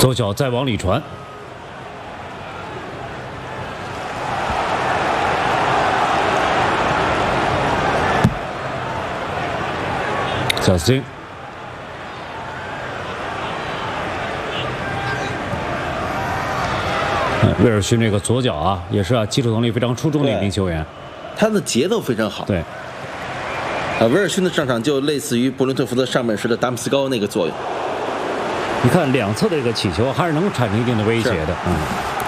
左脚再往里传，小斯汀。 威尔逊这个左脚啊，也是基础能力非常出众的一名球员， 他的节奏非常好。 对， 威尔逊的上场就类似于布伦特福德上半时的达姆斯高那个作用。 你看两侧的这个起球还是能产生一定的威胁的，